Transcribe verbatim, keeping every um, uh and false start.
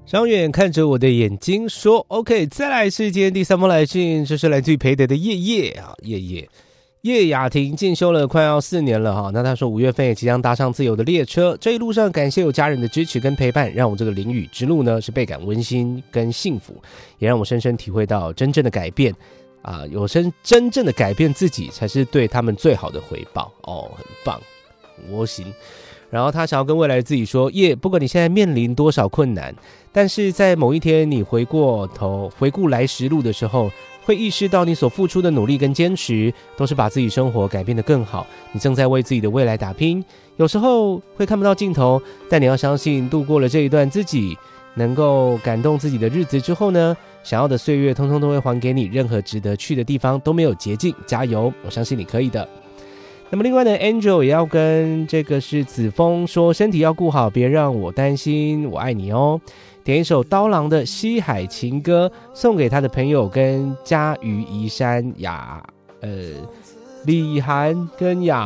张远看着我的眼睛说 OK， 再来是今天第三封来信，这是来自于培德的叶叶啊，叶叶叶雅婷进修了快要四年了哈，那他说五月份也即将搭上自由的列车，这一路上感谢有家人的支持跟陪伴，让我这个淋雨之路呢是倍感温馨跟幸福，也让我深深体会到真正的改变啊，有真真正的改变自己才是对他们最好的回报哦，很棒，我行。然后他想要跟未来的自己说，耶，不管你现在面临多少困难，但是在某一天你回过头回顾来时路的时候，会意识到你所付出的努力跟坚持都是把自己生活改变得更好，你正在为自己的未来打拼，有时候会看不到尽头，但你要相信度过了这一段自己能够感动自己的日子之后呢，想要的岁月通通都会还给你，任何值得去的地方都没有捷径，加油，我相信你可以的。那么另外呢 Angel 也要跟这个是子枫说，身体要顾好，别让我担心，我爱你哦。点一首刀郎的西海情歌送给他的朋友跟家于宜山雅呃李涵跟雅